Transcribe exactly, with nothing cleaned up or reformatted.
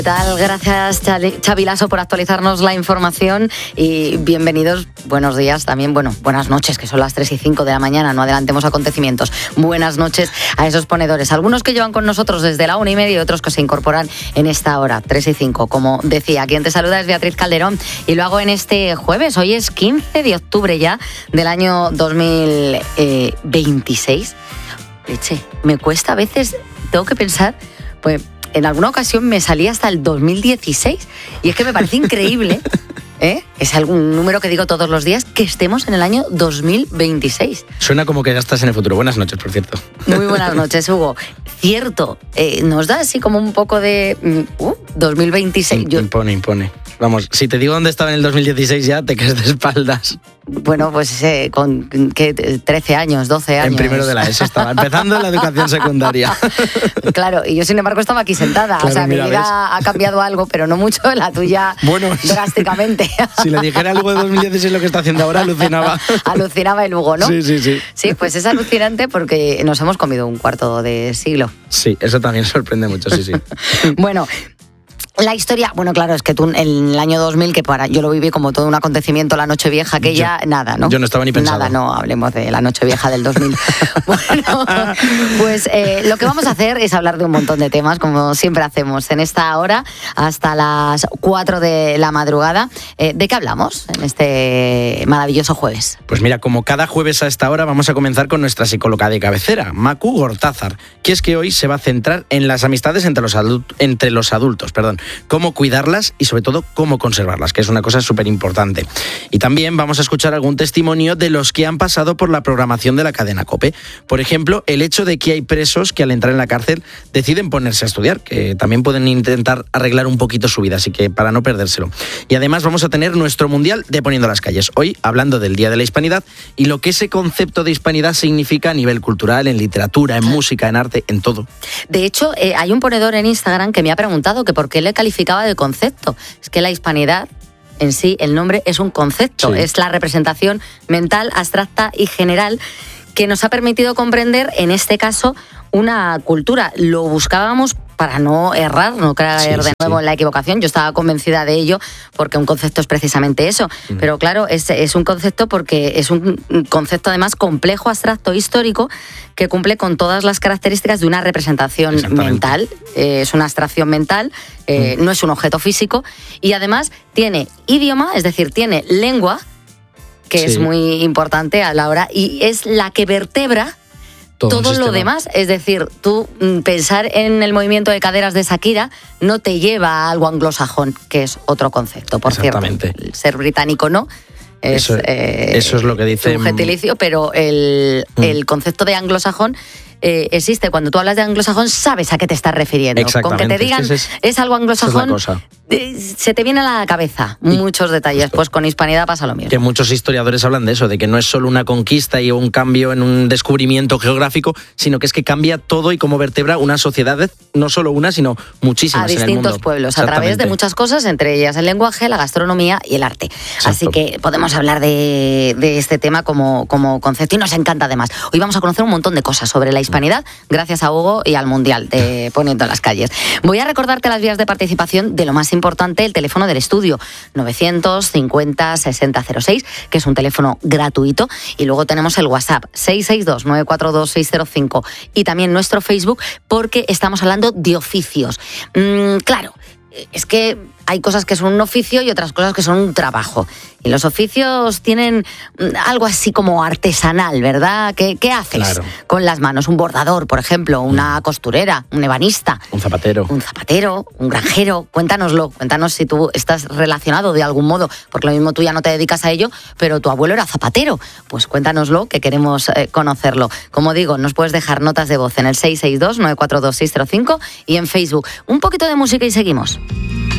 ¿Qué tal? Gracias, Xavi Lasso, por actualizarnos la información y bienvenidos, buenos días también, bueno, buenas noches, que son las tres y cinco de la mañana, no adelantemos acontecimientos. Buenas noches a esos ponedores, algunos que llevan con nosotros desde la una y media y otros que se incorporan en esta hora, tres y cinco, como decía. Quien te saluda es Beatriz Calderón y lo hago en este jueves, hoy es quince de octubre ya del año dos mil veintiséis. Leche, me cuesta a veces, tengo que pensar, pues... En alguna ocasión me salí hasta el dos mil dieciséis y es que me parece increíble, ¿eh? Es algún número que digo todos los días, que estemos en el año dos mil veintiséis. Suena como que ya estás en el futuro. Buenas noches, por cierto. Muy buenas noches, Hugo. Cierto, eh, nos da así como un poco de... Uh, dos mil veintiséis. Yo... Impone, impone. Vamos, si te digo dónde estaba en el dos mil dieciséis ya te quedas de espaldas. Bueno, pues eh, con ¿qué? trece años, doce años. En primero de la ESO estaba, empezando la educación secundaria. Claro, y yo sin embargo estaba aquí sentada. Claro, o sea, mira, mi vida ¿ves? Ha cambiado algo, pero no mucho, la tuya bueno, drásticamente. Si le dijera algo de dos mil dieciséis lo que está haciendo ahora, alucinaba. Alucinaba el Hugo, ¿no? Sí, sí, sí. Sí, pues es alucinante porque nos hemos comido un cuarto de siglo. Sí, eso también sorprende mucho, sí, sí. Bueno... La historia, bueno, claro, es que tú en el año dos mil, que para yo lo viví como todo un acontecimiento, la Nochevieja aquella, yo, nada, ¿no? Yo no estaba ni pensando. Nada, no, hablemos de la Nochevieja del dos mil. Bueno, pues eh, lo que vamos a hacer es hablar de un montón de temas, como siempre hacemos en esta hora, hasta las cuatro de la madrugada. Eh, ¿De qué hablamos en este maravilloso jueves? Pues mira, como cada jueves a esta hora vamos a comenzar con nuestra psicóloga de cabecera, Macu Gortázar, que es que hoy se va a centrar en las amistades entre los, adult- entre los adultos, perdón. Cómo cuidarlas y sobre todo cómo conservarlas, que es una cosa súper importante. Y también vamos a escuchar algún testimonio de los que han pasado por la programación de la cadena COPE. Por ejemplo, el hecho de que hay presos que al entrar en la cárcel deciden ponerse a estudiar, que también pueden intentar arreglar un poquito su vida, así que para no perdérselo. Y además vamos a tener nuestro mundial de Poniendo las Calles, hoy hablando del Día de la Hispanidad y lo que ese concepto de hispanidad significa a nivel cultural, en literatura, en música, en arte, en todo. De hecho, eh, hay un ponedor en Instagram que me ha preguntado que por qué le calificaba de concepto. Es que la hispanidad en sí, el nombre es un concepto, sí. Es la representación mental, abstracta y general que nos ha permitido comprender, en este caso, una cultura. Lo buscábamos para no errar, no caer sí, de nuevo sí. en la equivocación. Yo estaba convencida de ello porque un concepto es precisamente eso. Mm. Pero claro, es, es un concepto porque es un concepto además complejo, abstracto, histórico, que cumple con todas las características de una representación mental. Eh, es una abstracción mental, eh, mm. no es un objeto físico y además tiene idioma, es decir, tiene lengua, que sí. es muy importante a la hora, y es la que vertebra todo, todo lo demás. Es decir, tú pensar en el movimiento de caderas de Shakira no te lleva a algo anglosajón, que es otro concepto, por cierto. El ser británico no. Es, eso, eh, eso es lo que dice un gentilicio, pero el, mm. el concepto de anglosajón eh, existe. Cuando tú hablas de anglosajón, sabes a qué te estás refiriendo. Con que te digan es, es, es algo anglosajón, es eh, se te viene a la cabeza y muchos detalles. Justo. Pues con hispanidad pasa lo mismo. Que muchos historiadores hablan de eso, de que no es solo una conquista y un cambio en un descubrimiento geográfico, sino que es que cambia todo y cómo vertebra una sociedad, no solo una, sino muchísimas en el mundo. A distintos pueblos, a través de muchas cosas, entre ellas el lenguaje, la gastronomía y el arte. Exacto. Así que podemos hablar de, de este tema como, como concepto y nos encanta además. Hoy vamos a conocer un montón de cosas sobre la hispanidad, gracias a Hugo y al Mundial de Poniendo las Calles. Voy a recordarte las vías de participación de lo más importante, el teléfono del estudio, novecientos cincuenta sesenta cero seis, que es un teléfono gratuito, y luego tenemos el WhatsApp, seis seis dos nueve cuatro dos seis cero cinco, y también nuestro Facebook, porque estamos hablando de oficios. Mm, claro, es que hay cosas que son un oficio y otras cosas que son un trabajo. Y los oficios tienen algo así como artesanal, ¿verdad? ¿Qué, qué haces claro. con las manos? Un bordador, por ejemplo, una costurera, un ebanista. Un zapatero. Un zapatero, un granjero. Cuéntanoslo, cuéntanos si tú estás relacionado de algún modo, porque lo mismo tú ya no te dedicas a ello, pero tu abuelo era zapatero. Pues cuéntanoslo, que queremos eh, conocerlo. Como digo, nos puedes dejar notas de voz en el seis seis dos nueve cuatro dos seis cero cinco y en Facebook. Un poquito de música y seguimos.